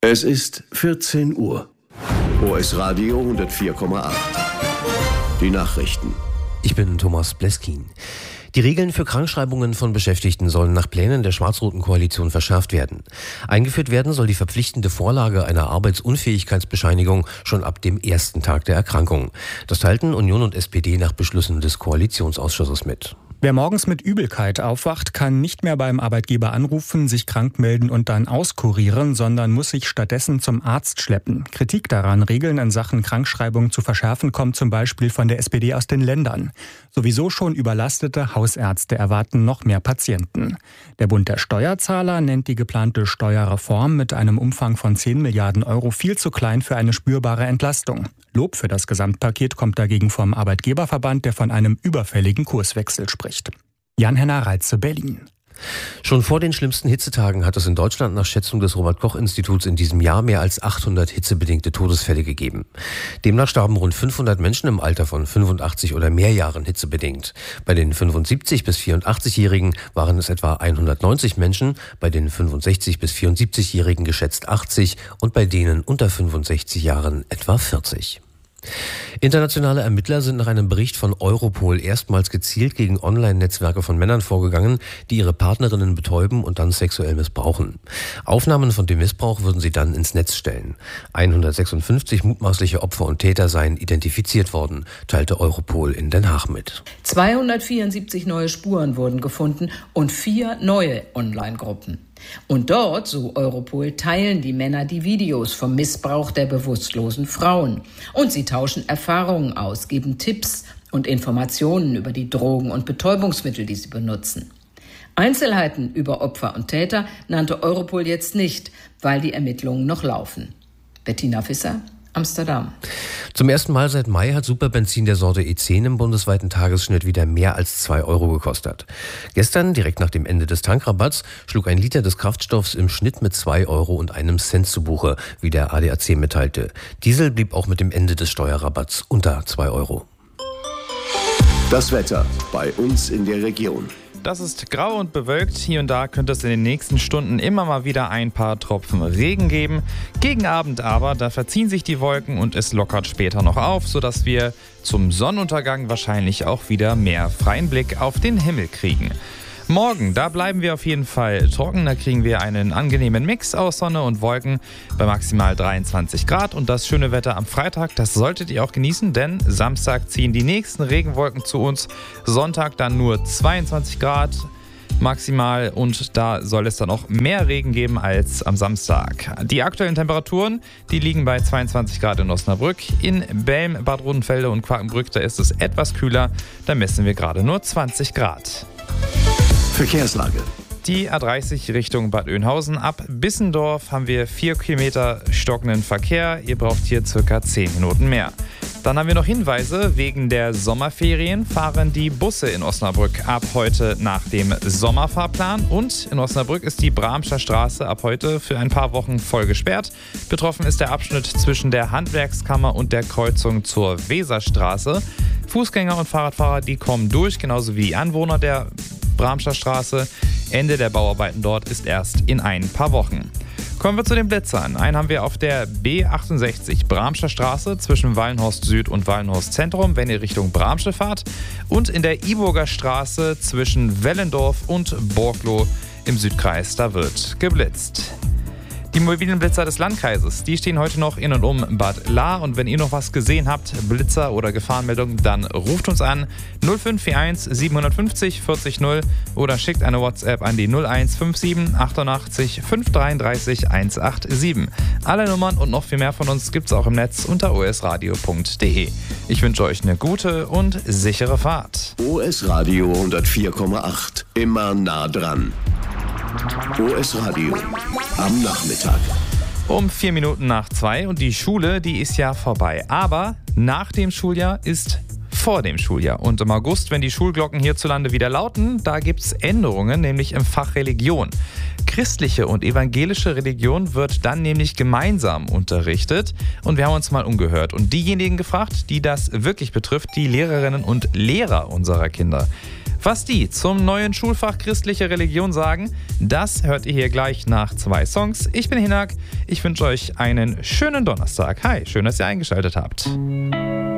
Es ist 14 Uhr. OS Radio 104,8. Die Nachrichten. Ich bin Thomas Bleskin. Die Regeln für Krankschreibungen von Beschäftigten sollen nach Plänen der schwarz-roten Koalition verschärft werden. Eingeführt werden soll die verpflichtende Vorlage einer Arbeitsunfähigkeitsbescheinigung schon ab dem ersten Tag der Erkrankung. Das teilten Union und SPD nach Beschlüssen des Koalitionsausschusses mit. Wer morgens mit Übelkeit aufwacht, kann nicht mehr beim Arbeitgeber anrufen, sich krank melden und dann auskurieren, sondern muss sich stattdessen zum Arzt schleppen. Kritik daran, Regeln in Sachen Krankschreibung zu verschärfen, kommt zum Beispiel von der SPD aus den Ländern. Sowieso schon überlastete Hausärzte erwarten noch mehr Patienten. Der Bund der Steuerzahler nennt die geplante Steuerreform mit einem Umfang von 10 Milliarden Euro viel zu klein für eine spürbare Entlastung. Lob für das Gesamtpaket kommt dagegen vom Arbeitgeberverband, der von einem überfälligen Kurswechsel spricht. Jan-Henner Reitze, Berlin. Schon vor den schlimmsten Hitzetagen hat es in Deutschland nach Schätzung des Robert-Koch-Instituts in diesem Jahr mehr als 800 hitzebedingte Todesfälle gegeben. Demnach starben rund 500 Menschen im Alter von 85 oder mehr Jahren hitzebedingt. Bei den 75- bis 84-Jährigen waren es etwa 190 Menschen, bei den 65- bis 74-Jährigen geschätzt 80 und bei denen unter 65 Jahren etwa 40. Internationale Ermittler sind nach einem Bericht von Europol erstmals gezielt gegen Online-Netzwerke von Männern vorgegangen, die ihre Partnerinnen betäuben und dann sexuell missbrauchen. Aufnahmen von dem Missbrauch würden sie dann ins Netz stellen. 156 mutmaßliche Opfer und Täter seien identifiziert worden, teilte Europol in Den Haag mit. 274 neue Spuren wurden gefunden und 4 neue Online-Gruppen. Und dort, so Europol, teilen die Männer die Videos vom Missbrauch der bewusstlosen Frauen. Und sie tauschen Erfahrungen aus, geben Tipps und Informationen über die Drogen und Betäubungsmittel, die sie benutzen. Einzelheiten über Opfer und Täter nannte Europol jetzt nicht, weil die Ermittlungen noch laufen. Bettina Visser, Amsterdam. Zum ersten Mal seit Mai hat Superbenzin der Sorte E10 im bundesweiten Tagesschnitt wieder mehr als 2 Euro gekostet. Gestern, direkt nach dem Ende des Tankrabatts, schlug ein Liter des Kraftstoffs im Schnitt mit 2 Euro und einem Cent zu Buche, wie der ADAC mitteilte. Diesel blieb auch mit dem Ende des Steuerrabatts unter 2 Euro. Das Wetter bei uns in der Region. Das ist grau und bewölkt. Hier und da könnte es in den nächsten Stunden immer mal wieder ein paar Tropfen Regen geben. Gegen Abend aber, da verziehen sich die Wolken und es lockert später noch auf, sodass wir zum Sonnenuntergang wahrscheinlich auch wieder mehr freien Blick auf den Himmel kriegen. Morgen, da bleiben wir auf jeden Fall trocken. Da kriegen wir einen angenehmen Mix aus Sonne und Wolken bei maximal 23 Grad. Und das schöne Wetter am Freitag, das solltet ihr auch genießen, denn Samstag ziehen die nächsten Regenwolken zu uns. Sonntag dann nur 22 Grad maximal und da soll es dann auch mehr Regen geben als am Samstag. Die aktuellen Temperaturen, die liegen bei 22 Grad in Osnabrück. In Belm, Bad Rodenfelde und Quakenbrück, da ist es etwas kühler. Da messen wir gerade nur 20 Grad. Verkehrslage. Die A30 Richtung Bad Oeynhausen. Ab Bissendorf haben wir 4 Kilometer stockenden Verkehr. Ihr braucht hier circa 10 Minuten mehr. Dann haben wir noch Hinweise. Wegen der Sommerferien fahren die Busse in Osnabrück ab heute nach dem Sommerfahrplan. Und in Osnabrück ist die Bramscher Straße ab heute für ein paar Wochen voll gesperrt. Betroffen ist der Abschnitt zwischen der Handwerkskammer und der Kreuzung zur Weserstraße. Fußgänger und Fahrradfahrer, die kommen durch, genauso wie die Anwohner der Bramscher Straße. Ende der Bauarbeiten dort ist erst in ein paar Wochen. Kommen wir zu den Blitzern. Einen haben wir auf der B68 Bramscher Straße zwischen Wallenhorst Süd und Wallenhorst Zentrum, wenn ihr Richtung Bramsche fahrt. Und in der Iburger Straße zwischen Wellendorf und Borgloh im Südkreis, da wird geblitzt. Die mobilen Blitzer des Landkreises, die stehen heute noch in und um Bad Lahr. Und wenn ihr noch was gesehen habt, Blitzer oder Gefahrenmeldungen, dann ruft uns an 0541 750 40 0 oder schickt eine WhatsApp an die 0157 88 533 187. Alle Nummern und noch viel mehr von uns gibt's auch im Netz unter osradio.de. Ich wünsche euch eine gute und sichere Fahrt. OS Radio 104,8. Immer nah dran. OS Radio am Nachmittag. Um 4 Minuten nach 2 und die Schule, die ist ja vorbei. Aber nach dem Schuljahr ist vor dem Schuljahr. Und im August, wenn die Schulglocken hierzulande wieder lauten, da gibt es Änderungen, nämlich im Fach Religion. Christliche und evangelische Religion wird dann nämlich gemeinsam unterrichtet. Und wir haben uns mal umgehört und diejenigen gefragt, die das wirklich betrifft, die Lehrerinnen und Lehrer unserer Kinder. Was die zum neuen Schulfach christliche Religion sagen, das hört ihr hier gleich nach 2 Songs. Ich bin Hinak, ich wünsche euch einen schönen Donnerstag. Hi, schön, dass ihr eingeschaltet habt.